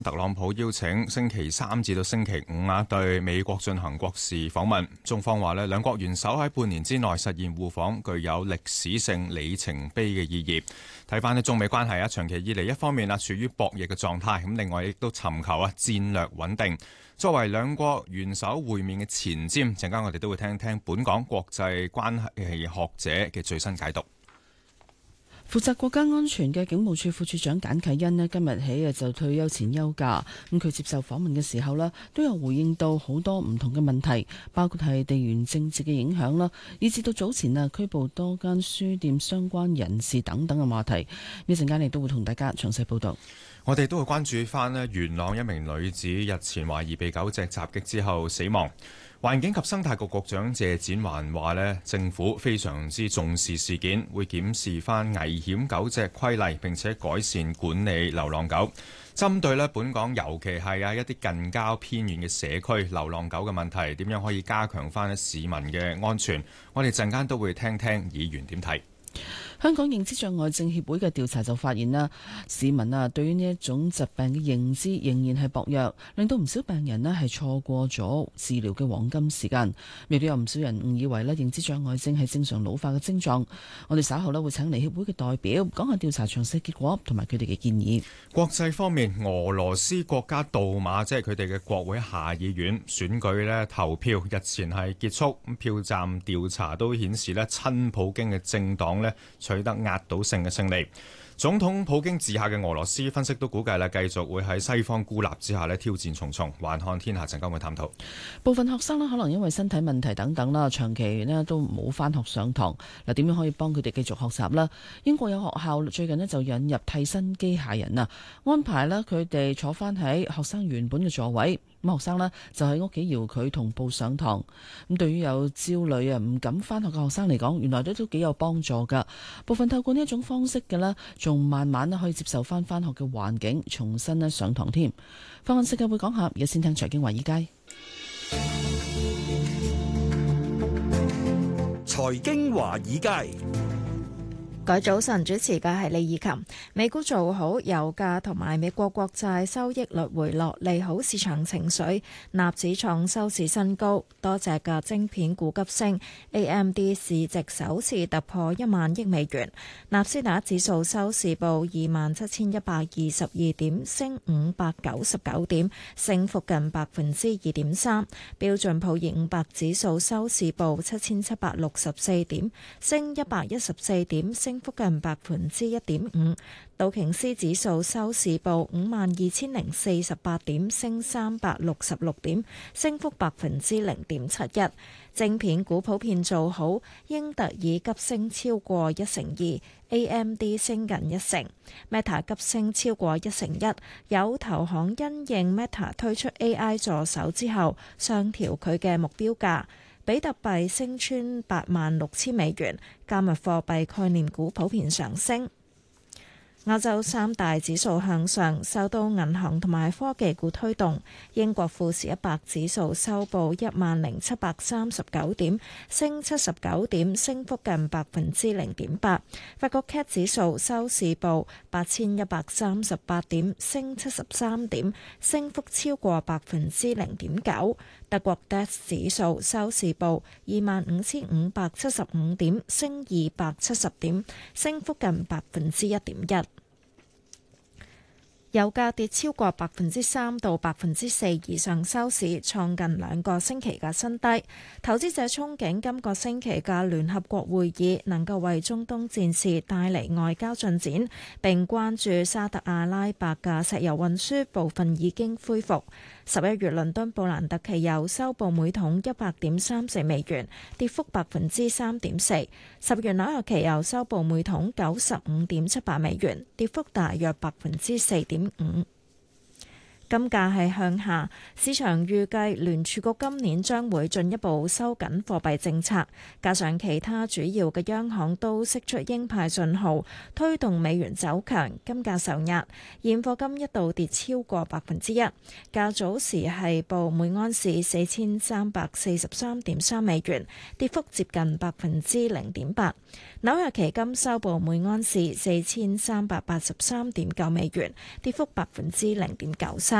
特朗普邀請星期三至到星期五對美國進行國事訪問。中方話兩國元首喺半年之內實現互訪，具有歷史性里程碑嘅意義。睇翻中美關係長期以嚟一方面處於博弈嘅狀態，咁另外亦都尋求戰略穩定。作為兩國元首會面嘅前瞻，陣間我哋都會聽聽本港國際關係學者嘅最新解讀。 負責國家安全嘅警務處副處長簡啟恩今日起就退休前休假。咁佢接受訪問嘅時候都有回應到好多唔同嘅問題，包括係地緣政治嘅影響啦，以至到早前拘捕多間書店相關人士等等嘅話題。呢陣間亦都會同大家詳細報道。 我哋都會關注翻元朗一名女子日前懷疑被狗隻襲擊之後死亡。環境及生態局局長謝展寰話政府非常之重視事件，會檢視翻危險狗隻規例，並且改善管理流浪狗。針對本港尤其係一啲近郊偏遠嘅社區流浪狗嘅問題，點樣可以加強翻市民嘅安全？我哋陣間都會聽聽議員點睇。 香港認知障礙症協會嘅調查就發現市民對於呢一種疾病嘅認知仍然係薄弱，令到唔少病人係錯過咗治療嘅黃金時間。亦都有唔少人誤以為認知障礙症係正常老化嘅症狀。我哋稍後會請嚟協會嘅代表講下調查詳細結果同埋佢哋嘅建議。 國際方面，俄羅斯國家杜馬即係佢哋嘅國會下議院選舉投票日前係結束，票站調查都顯示親普京嘅政黨取得壓倒性嘅勝利。總統普京治下嘅俄羅斯分析都估計繼續會喺西方孤立之下挑戰重重。環看天下陣間會探討。 部分學生可能因為身體問題等等長期都冇返學上堂。嗱，點樣可以幫佢哋繼續學習呢？英國有學校最近就引入替身機械人安排佢哋坐返喺學生原本嘅座位。咁學生就喺屋企搖佢同步上堂。咁對於有焦慮唔敢返學嘅學生嚟講，原來都幾有幫助㗎。部分透過呢一種方式嘅仲慢慢可以接受返學嘅環境，重新上堂添。放眼世界會講下，而家先聽財經華爾街。 財經華爾街。 各位早晨，主持嘅係李以琴。美股做好，油價同埋美國國債收益率回落，利好市場情緒。納指創收市新高，多隻嘅晶片股急升。AMD 市值首次突破1萬億美元。納斯達克指數收市報27,122點，升599點，升幅近2.3%。標準普爾500指數收市報7,764點，升114點，升幅近1.5%。道瓊斯指數收市報52,048點，升366點，升幅0.71%。晶片股普遍做好，英特爾急升超過1成2%，AMD 升近1成，Meta 急升超過1成1%。有投行因應 Meta 推出 AI 助手之後，上調佢嘅目標價。比特幣升穿86,000美元，加密貨幣概念股普遍上升。歐洲三大指數向上，受到銀行同埋科技股推動。英國富時100指數收報10,739點，升79點，升幅近0.8%。法國 CAC 指數收市報8,138點，升73點，升幅超過0.9%。德國 DAX 指數收市報25,575點，升270點，升幅近1.1%。油價跌超過3%到4%以上收市，創近2個星期嘅新低。投資者憧憬今個星期嘅聯合國會議能夠為中東戰事帶嚟外交進展，並關注沙特阿拉伯嘅石油運輸部分已經恢復。11月倫敦布蘭特期油收報每桶100.34美元，跌幅3.4%。10月紐約期油收報每桶95.78美元，跌幅大約4.5%。 金價係向下，市場預計聯儲局今年將會進一步收緊貨幣政策，加上其他主要嘅央行都釋出鷹派信號，推動美元走強，金價受壓。現貨金一度跌超過1%，較早時係報每盎司4343.3美元，跌幅接近0.8%。紐約期金收報每盎司4383.9美元，跌幅0.93%。